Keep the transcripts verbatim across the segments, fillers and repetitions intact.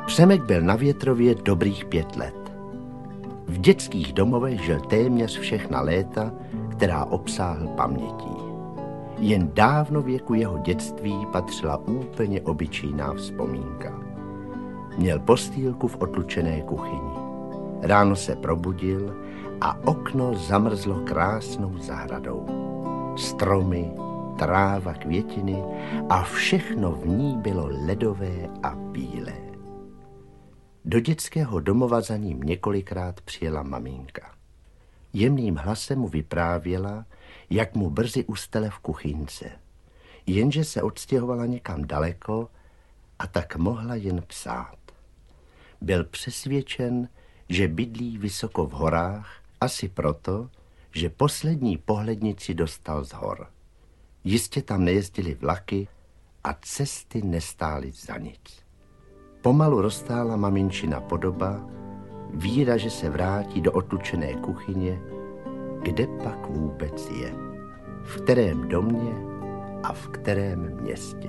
Přemek byl na Větrově dobrých pět let. V dětských domovech žil téměř všechna léta, která obsáhl pamětí. Jen dávno věku jeho dětství patřila úplně obyčejná vzpomínka. Měl postýlku v otlučené kuchyni. Ráno se probudil a okno zamrzlo krásnou zahradou. Stromy, tráva, květiny a všechno v ní bylo ledové a bílé. Do dětského domova za ním několikrát přijela maminka. Jemným hlasem mu vyprávěla, jak mu brzy ustele v kuchynce. Jenže se odstěhovala někam daleko a tak mohla jen psát. Byl přesvědčen, že bydlí vysoko v horách, asi proto, že poslední pohlednici dostal z hor. Jistě tam nejezdily vlaky a cesty nestály za nic. Pomalu roztála maminčina podoba, víra, že se vrátí do otlučené kuchyně, kde pak vůbec je, v kterém domě a v kterém městě.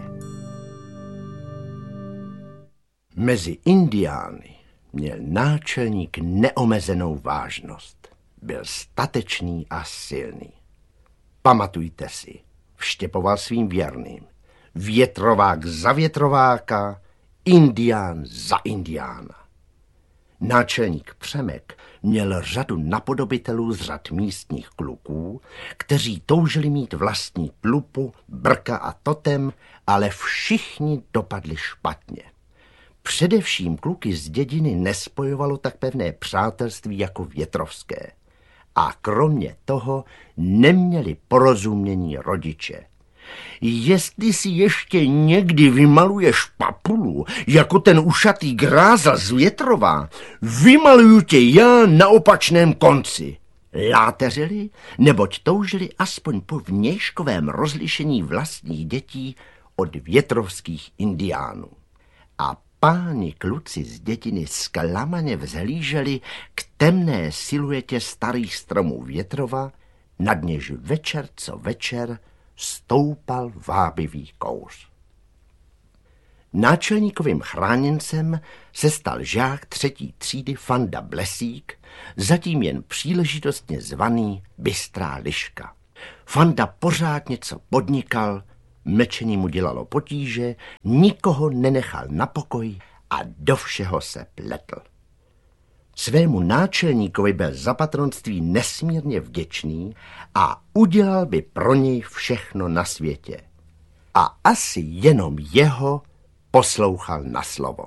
Mezi indiány měl náčelník neomezenou vážnost. Byl statečný a silný. Pamatujte si, vštěpoval svým věrným. Větrovák za větrováka, indián za indiána. Náčelník Přemek měl řadu napodobitelů z řad místních kluků, kteří toužili mít vlastní tlupu, brka a totem, ale všichni dopadli špatně. Především kluky z dědiny nespojovalo tak pevné přátelství jako větrovské. A kromě toho neměli porozumění rodiče. Jestli si ještě někdy vymaluješ papulu, jako ten ušatý grázl z Větrova, vymaluju tě já na opačném konci. Láteřili, neboť toužili aspoň po vnějškovém rozlišení vlastních dětí od větrovských indiánů. A páni kluci z dětiny zklamaně vzhlíželi k temné siluetě starých stromů Větrova, nad něž večer co večer stoupal vábivý kouř. Náčelníkovým chráněncem se stal žák třetí třídy Fanda Blesík, zatím jen příležitostně zvaný Bystrá liška. Fanda pořád něco podnikal, mlčení mu dělalo potíže, nikoho nenechal na pokoji a do všeho se pletl. Svému náčelníkovi byl za patronství nesmírně vděčný a udělal by pro něj všechno na světě. A asi jenom jeho poslouchal na slovo.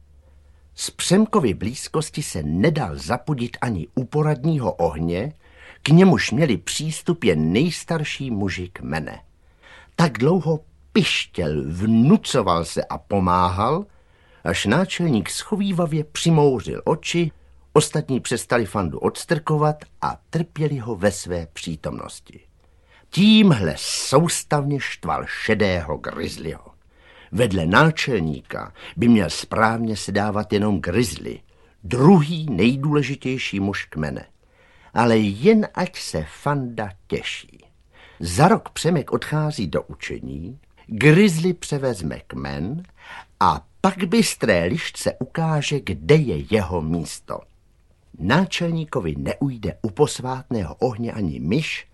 Z Přemkovy blízkosti se nedal zapudit ani u poradního ohně, k němuž měli přístup jen nejstarší muži kmene. Tak dlouho pištěl, vnucoval se a pomáhal, až náčelník schovívavě přimouřil oči, ostatní přestali Fandu odstrkovat a trpěli ho ve své přítomnosti. Tímhle soustavně štval šedého grizzlyho. Vedle náčelníka by měl správně sedávat jenom grizzly, druhý nejdůležitější muž kmene. Ale jen ať se Fanda těší. Za rok Přemek odchází do učení, grizzly převezme kmen a pak Bystré lišce ukáže, kde je jeho místo. Náčelníkovi neujde u posvátného ohně ani myš,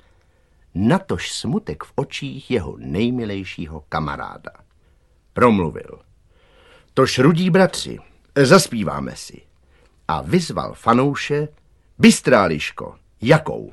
natož smutek v očích jeho nejmilejšího kamaráda. Promluvil. Tož, rudí bratři, zaspíváme si. A vyzval fanouše, Bystrá liško, jakou?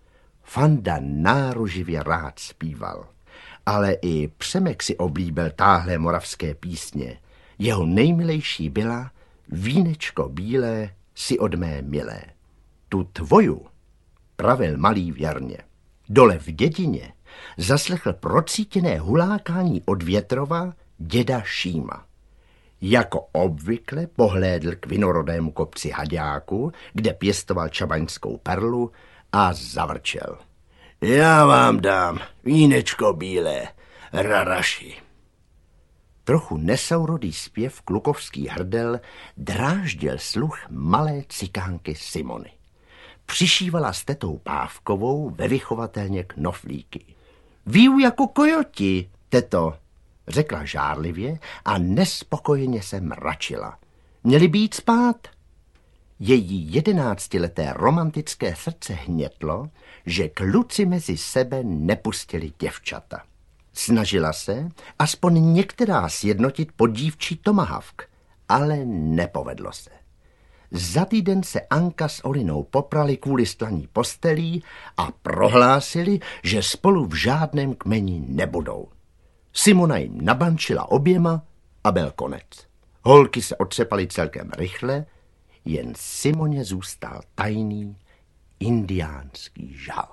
Fanda náruživě rád zpíval, ale i Přemek si oblíbil táhlé moravské písně. Jeho nejmilejší byla Vínečko bílé si od mé milé. Tu tvoju, pravil malý věrně. Dole v dědině zaslechl procítěné hulákání od Větrova děda Šíma. Jako obvykle pohlédl k vinorodému kopci Haďáku, kde pěstoval čabaňskou perlu, a zavrčel. Já vám dám vínečko bílé, raraši. Trochu nesourodý zpěv klukovský hrdel dráždil sluch malé cikánky Simony. Přišívala s tetou Pávkovou ve vychovatelně knoflíky. Výju jako kojoti, teto, řekla žárlivě a nespokojeně se mračila. Měli být spát. Její jedenáctileté romantické srdce hnětlo, že kluci mezi sebe nepustili děvčata. Snažila se aspoň některá sjednotit pod dívčí tomahawk, ale nepovedlo se. Za týden se Anka s Olinou poprali kvůli stlaní postelí a prohlásili, že spolu v žádném kmeni nebudou. Simona jim nabančila oběma a byl konec. Holky se otřepaly celkem rychle, jen Simoně zůstal tajný indiánský žal.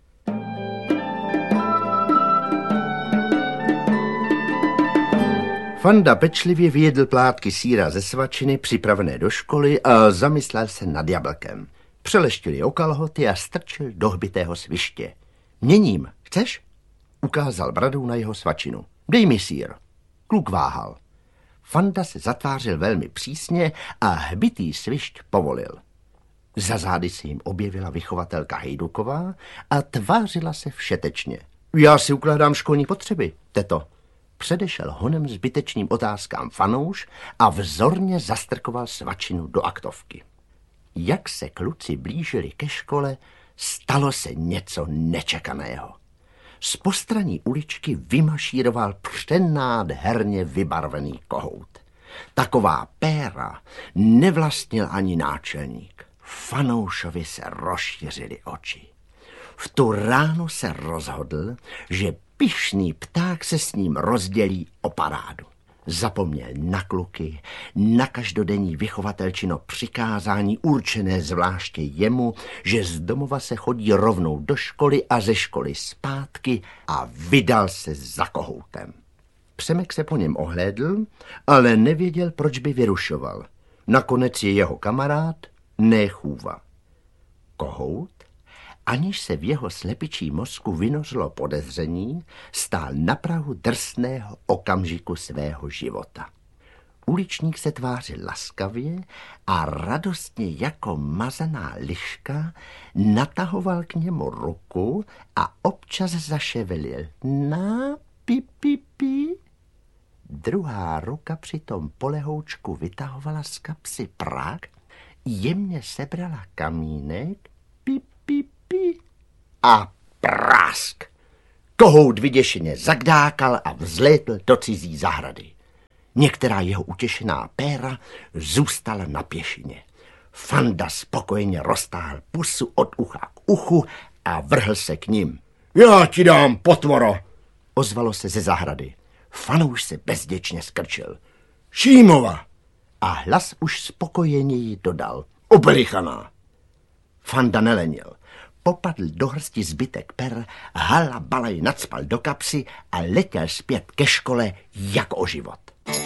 Fanda pečlivě vyjedl plátky sýra ze svačiny připravené do školy a zamyslel se nad jablkem. Přeleštil je o kalhoty a strčil do hbitého sviště. Měním, chceš? Ukázal bradou na jeho svačinu. Dej mi sýr. Kluk váhal. Fanda se zatvářil velmi přísně a hbitý svišť povolil. Za zády se jim objevila vychovatelka Hejduková a tvářila se všetečně. Já si ukládám školní potřeby, teto. Předešel honem zbytečným otázkám fanouš a vzorně zastrkoval svačinu do aktovky. Jak se kluci blížili ke škole, stalo se něco nečekaného. Z postraní uličky vymašíroval přenádherně vybarvený kohout. Taková péra nevlastnil ani náčelník. Fanoušovi se rozšířily oči. V tu ránu se rozhodl, že pyšný pták se s ním rozdělí o parádu. Zapomněl na kluky, na každodenní vychovatelčino přikázání určené zvláště jemu, že z domova se chodí rovnou do školy a ze školy zpátky a vydal se za kohoutem. Přemek se po něm ohlédl, ale nevěděl, proč by vyrušoval. Nakonec je jeho kamarád, ne chůva. Kohout, aniž se v jeho slepičí mozku vynořilo podezření, stál na prahu drsného okamžiku svého života. Uličník se tvářil laskavě a radostně jako mazaná liška natahoval k němu ruku a občas zaševelil. Na, pi, pi, pi. Druhá ruka přitom polehoučku vytahovala z kapsy prach, jemně sebrala kamínek, pi, pi, pi, a prásk. Kohout vyděšeně zagdákal a vzlétl do cizí zahrady. Některá jeho utěšená péra zůstala na pěšině. Fanda spokojeně roztáhl pusu od ucha k uchu a vrhl se k ním. Já ti dám, potvoro, ozvalo se ze zahrady. Fanouš se bezděčně skrčil. Šímova! A hlas už spokojeněji dodal. Obelichaná! Fanda nelenil. Popadl do hrsti zbytek per, hala balaj nacpal do kapsy a letěl zpět ke škole jak o život.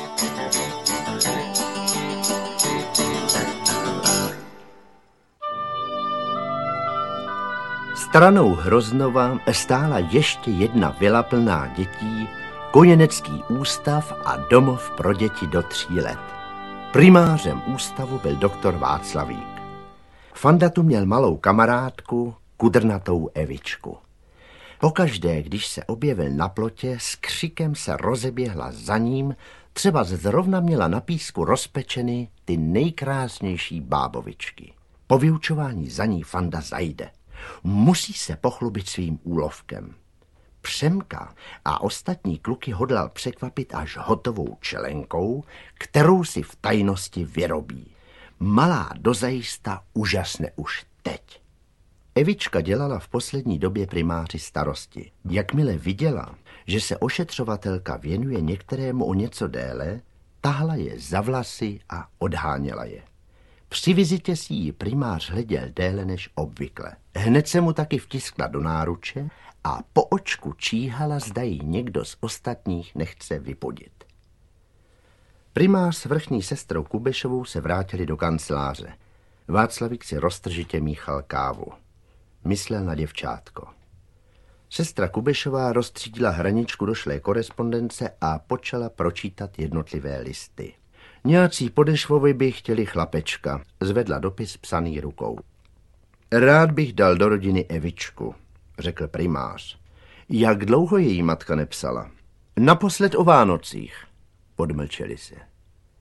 Stranou Hroznova stála ještě jedna vila plná dětí, kojenecký ústav a domov pro děti do tří let. Primářem ústavu byl doktor Václavík. Fanda tu měl malou kamarádku, kudrnatou Evičku. Pokaždé, když se objevil na plotě, s křikem se rozeběhla za ním, třeba zrovna měla na písku rozpečeny ty nejkrásnější bábovičky. Po vyučování za ní Fanda zajde. Musí se pochlubit svým úlovkem. Přemka a ostatní kluky hodlal překvapit až hotovou čelenkou, kterou si v tajnosti vyrobí. Malá dozajista úžasne už teď. Evička dělala v poslední době primáři starosti. Jakmile viděla, že se ošetřovatelka věnuje některému o něco déle, tahla je za vlasy a odháněla je. Při vizitě si ji primář hleděl déle než obvykle. Hned se mu taky vtiskla do náruče a po očku číhala, zda jí někdo z ostatních nechce vypodit. Primář s vrchní sestrou Kubešovou se vrátili do kanceláře. Václavík si roztržitě míchal kávu. Myslel na děvčátko. Sestra Kubešová rozstřídila hraničku došlé korespondence a počala pročítat jednotlivé listy. Nějací Podešvovi by chtěli chlapečka, zvedla dopis psaný rukou. Rád bych dal do rodiny Evičku, řekl primář. Jak dlouho její matka nepsala? Naposled o Vánocích, podmlčeli se.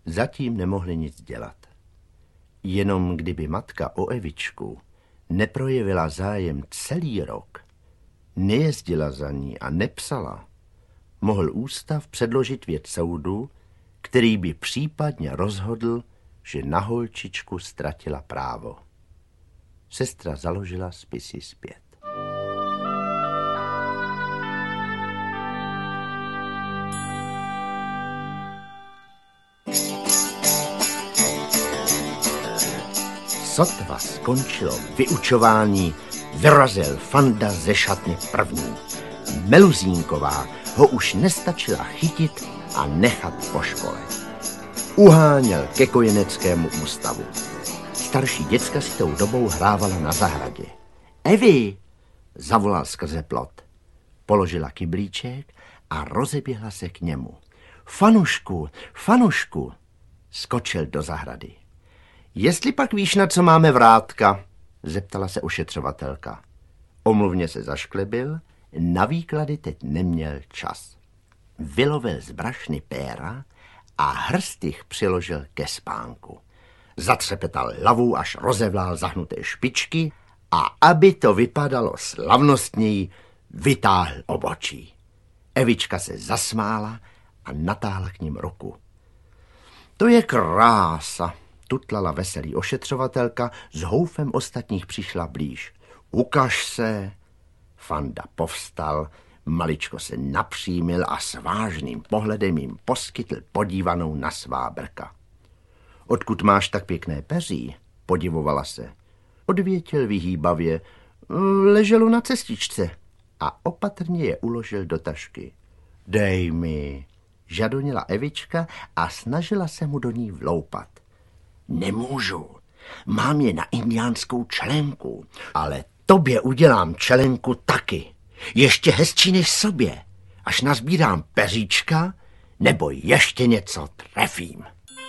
Zatím nemohli nic dělat. Jenom kdyby matka o Evičku neprojevila zájem celý rok, nejezdila za ní a nepsala, mohl ústav předložit věc soudu, který by případně rozhodl, že na holčičku ztratila právo. Sestra založila spisy zpět. Sotva skončilo vyučování, vyrazil Fanda ze šatny první. Meluzínková ho už nestačila chytit a nechat po škole. Uháněl ke kojeneckému ústavu. Starší děcka si tou dobou hrávala na zahradě. Evi, zavolal skrze plot. Položila kyblíček a rozeběhla se k němu. Fanušku, Fanušku, skočil do zahrady. Jestli pak víš, na co máme vrátka, zeptala se ošetřovatelka. Omluvně se zašklebil, na výklady teď neměl čas. Vylovil z brašny péra a hrst jich přiložil ke spánku. Zatřepetal hlavu, až rozevlál zahnuté špičky a aby to vypadalo slavnostněji, vytáhl obočí. Evička se zasmála a natáhla k ním ruku. To je krása, tutlala veselý ošetřovatelka, s houfem ostatních přišla blíž. Ukaž se. Fanda povstal, maličko se napřímil a s vážným pohledem jim poskytl podívanou na svá brka. Odkud máš tak pěkné peří? Podivovala se. Odvětil vyhýbavě. Leželo na cestičce a opatrně je uložil do tašky. Dej mi, žadonila Evička a snažila se mu do ní vloupat. Nemůžu, mám je na indiánskou čelenku, ale tobě udělám čelenku taky. Ještě hezčí než sobě, až nazbírám peříčka, nebo ještě něco trefím.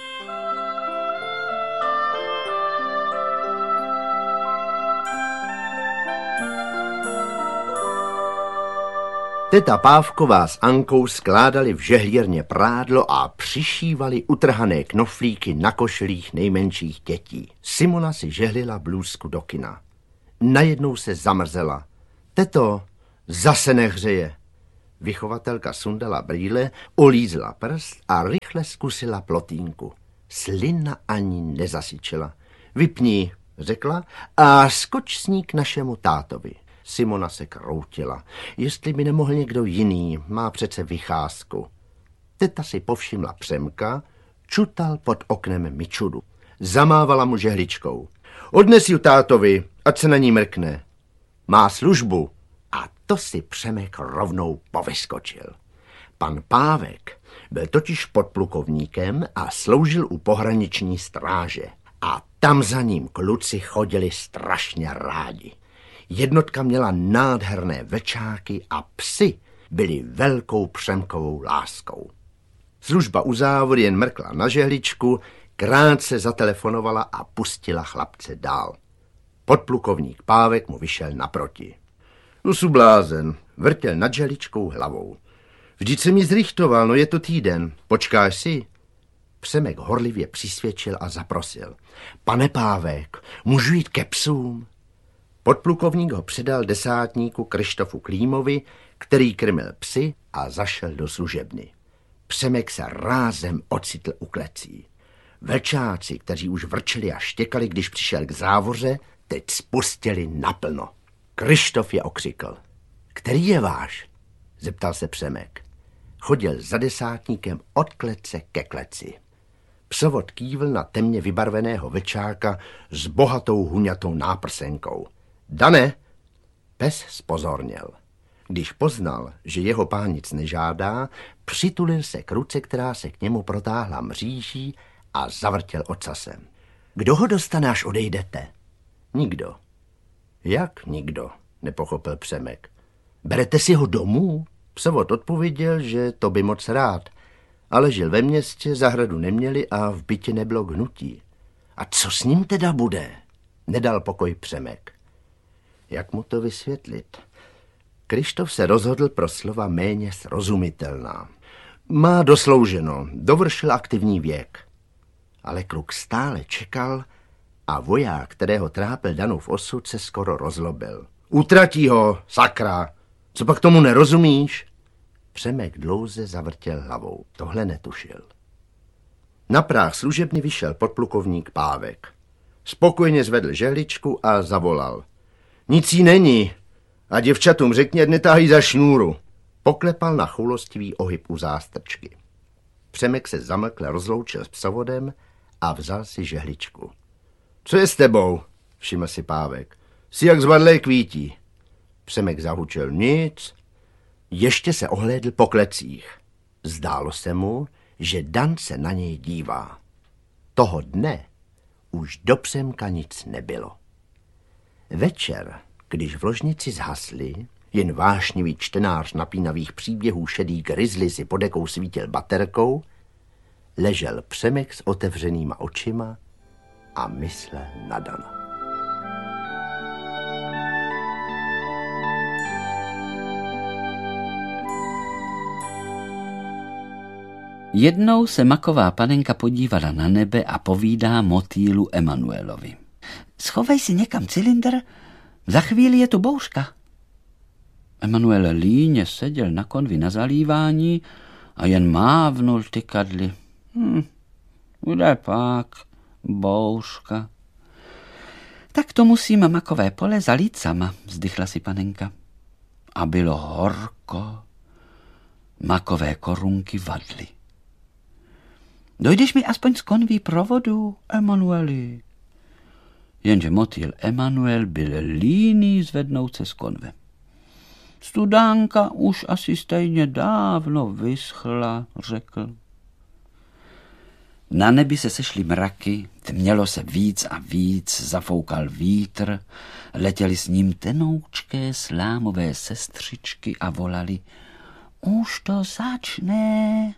Teta Pávková s Ankou skládali v žehlírně prádlo a přišívali utrhané knoflíky na košilích nejmenších dětí. Simona si žehlila blůzku do kina. Najednou se zamrzela. Teto, zase nehřeje. Vychovatelka sundala brýle, olízla prst a rychle zkusila plotínku. Slina ani nezasyčela. Vypni, řekla, a skoč s ní k našemu tátovi. Simona se kroutila. Jestli by nemohl někdo jiný, má přece vycházku. Teta si povšimla Přemka, čutal pod oknem Mičudu. Zamávala mu žehličkou. Odnes ju tátovi, ať se na ní mrkne. Má službu. A to si Přemek rovnou povyskočil. Pan Pávek byl totiž podplukovníkem a sloužil u pohraniční stráže. A tam za ním kluci chodili strašně rádi. Jednotka měla nádherné vlčáky a psi byli velkou Přemkovou láskou. Služba u závody jen mrkla na žehličku, krátce zatelefonovala a pustila chlapce dál. Podplukovník Pávek mu vyšel naproti. No su blázen, vrtěl nad žehličkou hlavou. Vždyť se mi zrichtoval, no je to týden, počkáš si? Přemek horlivě přisvědčil a zaprosil. Pane Pávek, můžu jít ke psům? Podplukovník ho předal desátníku Krištofu Klímovi, který krmil psy a zašel do služebny. Přemek se rázem ocitl u klecí. Vlčáci, kteří už vrčeli a štěkali, když přišel k závoře, teď spustili naplno. Krištof je okřikl. Který je váš? Zeptal se Přemek. Chodil za desátníkem od klece ke kleci. Psovod kývl na temně vybarveného vlčáka s bohatou huňatou náprsenkou. Dane, pes zpozorněl. Když poznal, že jeho pán nic nežádá, přitulil se k ruce, která se k němu protáhla mříží a zavrtěl ocasem. Kdo ho dostane, až odejdete? Nikdo. Jak nikdo? Nepochopil Přemek. Berete si ho domů? Psovod odpověděl, že to by moc rád, ale žil ve městě, zahradu neměli a v bytě nebylo k hnutí. A co s ním teda bude? Nedal pokoj Přemek. Jak mu to vysvětlit? Krištof se rozhodl pro slova méně srozumitelná. Má doslouženo, dovršil aktivní věk. Ale kluk stále čekal a voják, kterého trápil Danův osud, se skoro rozlobil. Utratí ho, sakra! Co pak tomu nerozumíš? Přemek dlouze zavrtěl hlavou. Tohle netušil. Na práh služebny vyšel podplukovník Pávek. Spokojeně zvedl žehličku a zavolal. Nic jí není. A děvčatům řekni, ať netáhají za šňůru. Poklepal na choulostivý ohyb u zástrčky. Přemek se zamlkle rozloučil s psovodem a vzal si žehličku. Co je s tebou? Všiml si Pávek. Jsi jak zvadlé kvítí. Přemek zahučel. Nic. Ještě se ohlédl po klecích. Zdálo se mu, že Dan se na něj dívá. Toho dne už do Přemka nic nebylo. Večer, když v ložnici zhasli, jen vášnivý čtenář napínavých příběhů šedý grizzly si podekou svítil baterkou, ležel Přemek s otevřenýma očima a myslel na Dana. Jednou se maková panenka podívala na nebe a povídá motýlu Emanuelovi. Schovej si někam cylindr, za chvíli je tu bouřka. Emanuel líně seděl na konvi na zalívání a jen mávnul tykadly. Hm, kde pak, bouřka. Tak to musíme makové pole zalít sama, vzdychla si panenka. A bylo horko, makové korunky vadly. Dojdeš mi aspoň z konví provodu, Emanueli? Jenže motýl Emanuel byl líný zvednout se z konve. Studánka už asi stejně dávno vyschla, řekl. Na nebi se sešly mraky, tmělo se víc a víc, zafoukal vítr, letěly s ním tenoučké slámové sestřičky a volali: Už to začne.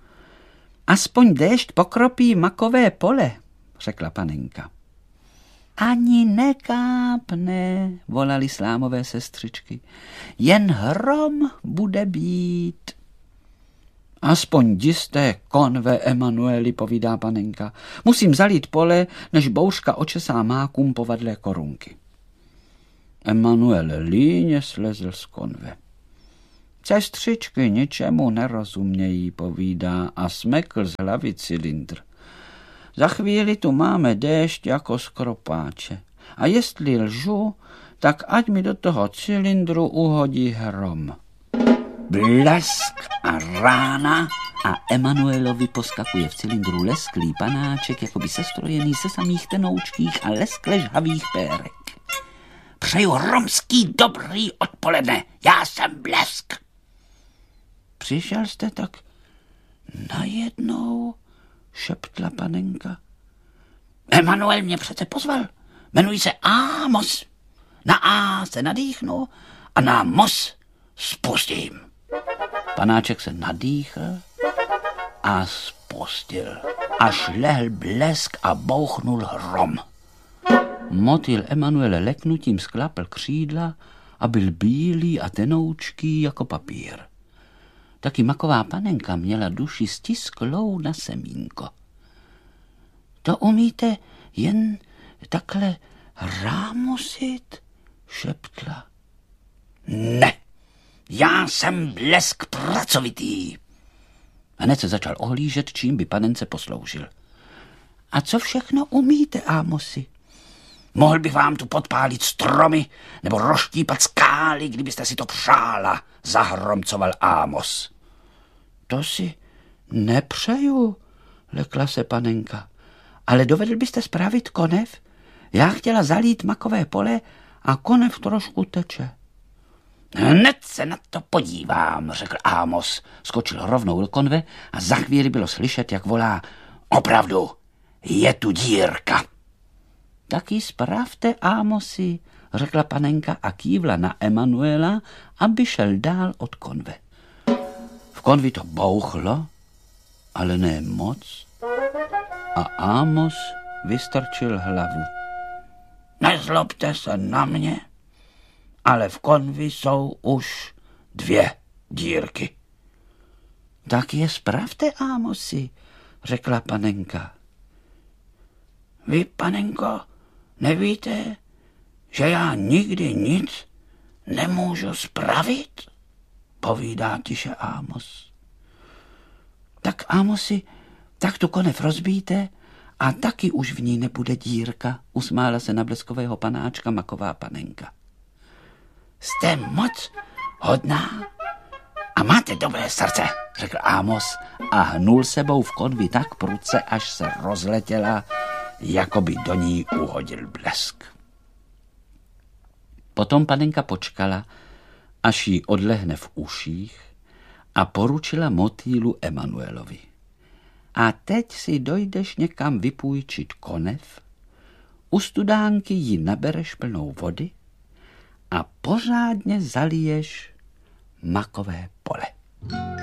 Aspoň déšť pokropí makové pole, řekla panenka. Ani nekápne, volali slámové sestřičky. Jen hrom bude být. Aspoň jisté konve, Emanueli, povídá panenka. Musím zalít pole, než bouřka očesá mákům povadlé korunky. Emanuel líně slezl z konve. Sestřičky ničemu nerozumějí, povídá a smekl z hlavy cylindr. Za chvíli tu máme déšť jako z kropáče. A jestli lžu, tak ať mi do toho cylindru uhodí hrom. Blesk a rána a Emanuelovi poskakuje v cylindru lesklý panáček, jako by sestrojený se samých tenoučkých a leskle žhavých pérek. Přeju romský dobrý odpoledne, já jsem Blesk. Přišel jste tak najednou, šeptla panenka. Emanuel mě přece pozval. Jmenuji se Amos. Na A se nadýchnu a na Mos spustím. Panáček se nadýchl a spustil. Až lehl blesk a bouchnul hrom. Motýl Emanuele leknutím sklapl křídla a byl bílý a tenoučký jako papír. Taky maková panenka měla duši stisklou na semínko. To umíte jen takhle rámosit, šeptla. Ne, já jsem Blesk pracovitý. Hned se začal ohlížet, čím by panence posloužil. A co všechno umíte, Ámosi? Mohl bych vám tu podpálit stromy nebo rozštípat skály, kdybyste si to přála, zahromcoval Amos. To si nepřeju, lekla se panenka. Ale dovedl byste spravit konev? Já chtěla zalít makové pole a konev trošku teče. Hned se na to podívám, řekl Amos. Skočil rovnou do konve a za chvíli bylo slyšet, jak volá: Opravdu, je tu dírka. Taky spravte, Amosi, řekla panenka a kývla na Emanuela, aby šel dál od konve. V konvi to bouchlo, ale ne moc, a Amos vystrčil hlavu. Nezlobte se na mě, ale v konvi jsou už dvě dírky. Tak je spravte, Amosi, řekla panenka. Vy, panenko, nevíte, že já nikdy nic nemůžu spravit? Povídá tiše Amos. Tak, Amosi, tak tu konev rozbíjte a taky už v ní nebude dírka, usmála se na bleskového panáčka maková panenka. Jste moc hodná a máte dobré srdce, řekl Amos a hnul sebou v konvi tak prudce, až se rozletěla, jako by do ní uhodil blesk. Potom panenka počkala, až jí odlehne v uších a poručila motýlu Emanuelovi. A teď si dojdeš někam vypůjčit konev, u studánky ji nabereš plnou vody a pořádně zaliješ makové pole.